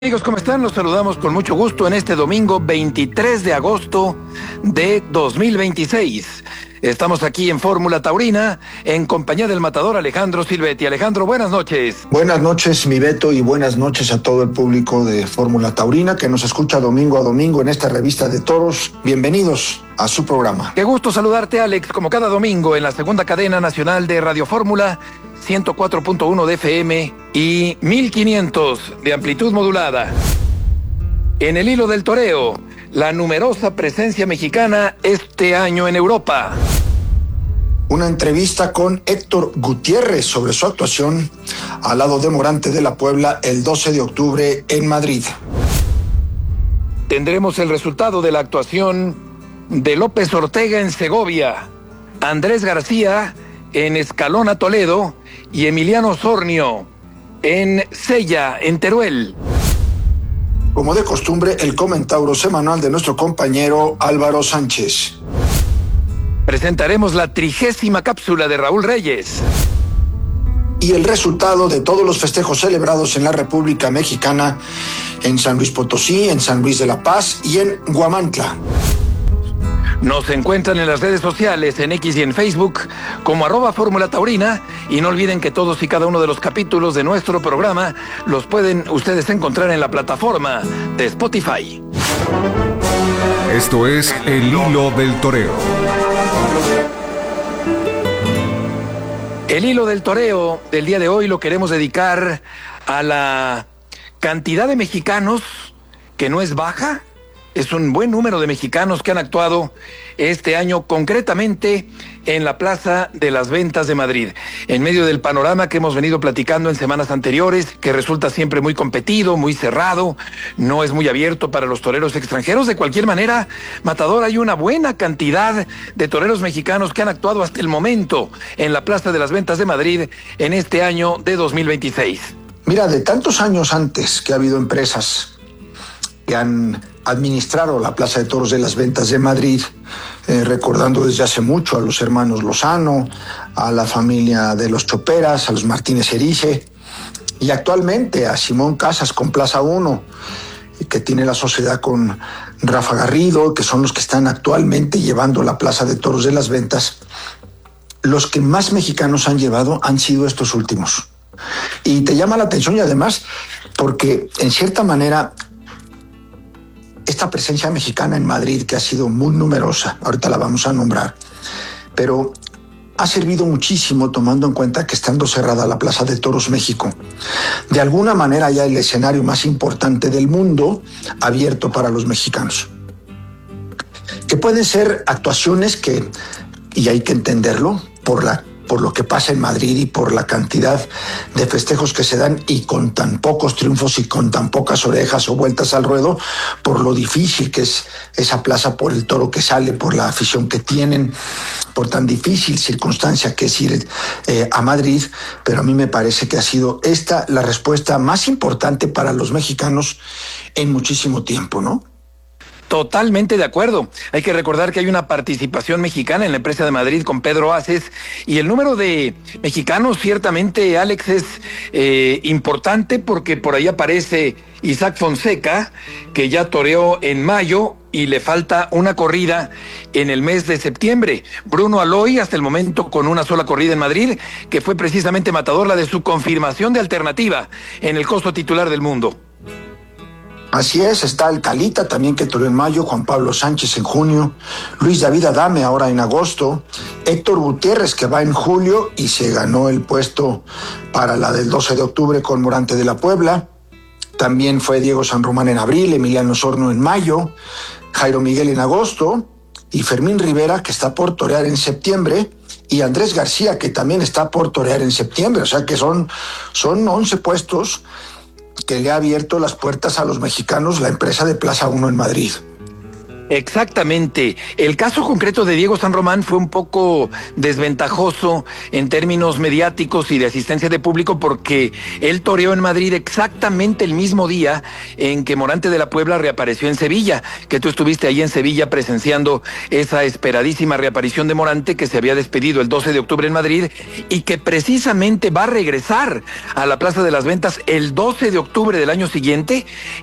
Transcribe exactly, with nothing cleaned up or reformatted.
Amigos, ¿cómo están? Los saludamos con mucho gusto en este domingo veintitrés de agosto de dos mil veintiséis. Estamos aquí en Fórmula Taurina en compañía del matador Alejandro Silvetti. Alejandro, buenas noches. Buenas noches, mi Beto, y buenas noches a todo el público de Fórmula Taurina que nos escucha domingo a domingo en esta revista de toros. Bienvenidos a su programa. Qué gusto saludarte, Alex, como cada domingo en la segunda cadena nacional de Radio Fórmula, ciento cuatro punto uno de F M y mil quinientos de amplitud modulada. En el hilo del toreo, la numerosa presencia mexicana este año en Europa. Una entrevista con Héctor Gutiérrez sobre su actuación al lado de Morante de la Puebla el doce de octubre en Madrid. Tendremos el resultado de la actuación de López Ortega en Segovia, Andrés García en Escalona, Toledo, y Emiliano Sornio en Sella, en Teruel. Como de costumbre, el comentario semanal de nuestro compañero Álvaro Sánchez. Presentaremos la trigésima cápsula de Raúl Reyes. Y el resultado de todos los festejos celebrados en la República Mexicana, en San Luis Potosí, en San Luis de la Paz y en Huamantla. Nos encuentran en las redes sociales, en X y en Facebook, como arroba Fórmula Taurina, y no olviden que todos y cada uno de los capítulos de nuestro programa los pueden ustedes encontrar en la plataforma de Spotify. Esto es El Hilo del Toreo. El hilo del toreo del día de hoy lo queremos dedicar a la cantidad de mexicanos, que no es baja. Es un buen número de mexicanos que han actuado este año concretamente en la Plaza de las Ventas de Madrid. En medio del panorama que hemos venido platicando en semanas anteriores, que resulta siempre muy competido, muy cerrado, no es muy abierto para los toreros extranjeros. De cualquier manera, Matador, hay una buena cantidad de toreros mexicanos que han actuado hasta el momento en la Plaza de las Ventas de Madrid en este año de dos mil veintiséis. Mira, de tantos años antes que ha habido empresas que han administrado la Plaza de Toros de las Ventas de Madrid, eh, recordando desde hace mucho a los hermanos Lozano, a la familia de los Choperas, a los Martínez Erice, y actualmente a Simón Casas con Plaza uno, que tiene la sociedad con Rafa Garrido, que son los que están actualmente llevando la Plaza de Toros de las Ventas. Los que más mexicanos han llevado han sido estos últimos. Y te llama la atención, y además porque en cierta manera esta presencia mexicana en Madrid, que ha sido muy numerosa, ahorita la vamos a nombrar, pero ha servido muchísimo tomando en cuenta que, estando cerrada la Plaza de Toros México, de alguna manera ya el escenario más importante del mundo abierto para los mexicanos. Que pueden ser actuaciones que, y hay que entenderlo, por la por lo que pasa en Madrid y por la cantidad de festejos que se dan, y con tan pocos triunfos y con tan pocas orejas o vueltas al ruedo, por lo difícil que es esa plaza, por el toro que sale, por la afición que tienen, por tan difícil circunstancia que es ir eh, a Madrid. Pero a mí me parece que ha sido esta la respuesta más importante para los mexicanos en muchísimo tiempo, ¿no? Totalmente de acuerdo. Hay que recordar que hay una participación mexicana en la empresa de Madrid con Pedro Aces, y el número de mexicanos ciertamente, Alex, es eh, importante, porque por ahí aparece Isaac Fonseca, que ya toreó en mayo y le falta una corrida en el mes de septiembre. Bruno Aloy, hasta el momento con una sola corrida en Madrid, que fue precisamente Matador la de su confirmación de alternativa en el costo titular del mundo. Así es, está el Calita también, que toreó en mayo, Juan Pablo Sánchez en junio, Luis David Adame ahora en agosto, Héctor Gutiérrez, que va en julio y se ganó el puesto para la del doce de octubre con Morante de la Puebla. También fue Diego San Román en abril, Emiliano Sorno en mayo, Jairo Miguel en agosto, y Fermín Rivera, que está por torear en septiembre, y Andrés García, que también está por torear en septiembre. O sea que son, son once puestos que le ha abierto las puertas a los mexicanos la empresa de Plaza uno en Madrid. Exactamente. El caso concreto de Diego San Román fue un poco desventajoso en términos mediáticos y de asistencia de público porque él toreó en Madrid exactamente el mismo día en que Morante de la Puebla reapareció en Sevilla, que tú estuviste ahí en Sevilla presenciando esa esperadísima reaparición de Morante, que se había despedido el doce de octubre en Madrid y que precisamente va a regresar a la Plaza de las Ventas el doce de octubre del año siguiente